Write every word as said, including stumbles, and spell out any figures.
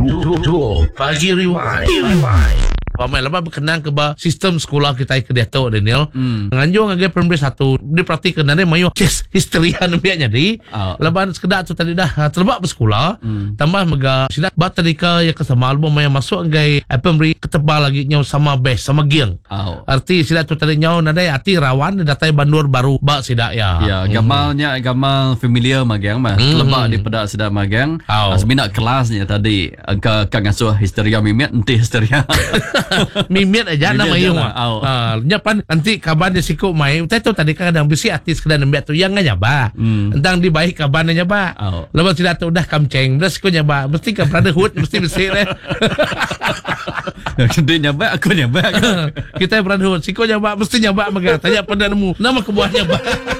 Dua Pagi Rewind. Rewind. Pamai lama berkenaan ke bah sistem sekolah kita ke dia tahu Daniel. Hmm. Nganjung agak primary satu diperhatikan dan mayu yes history anu biaknya di. Oh. Laban sekedar tu tadi dah terlebak bersekolah. Hmm. Tambah mega sida bat tadi ka ya ke sama album yang masuk agak primary ketebal lagi nyau sama best sama giang. Oh. Arti sida tu tadi nyau nadai arti rawan datai bandur baru ba sida ya. Ya, gamalnya hmm. gamal familiar magang mah. Hmm. Terlebak di pada sida magang. Oh. Seminat kelasnya tadi ka ka ngasuh histeria mimit enti histeria. Mimit aja nama yung ah nyapan nanti kaban dia siku mai tahu tadi kan kadang bisi artis kedang nembak tu yang nyaba hmm. entang di baik kaban nyaba oh. Lepas tidak tu dah kamceng dah siku nyaba mesti ke brotherhood mesti besi deh dia nyaba aku nyaba kita brotherhood siku nyaba mesti nyaba mega tanya pada nemu nama kebuah nyaba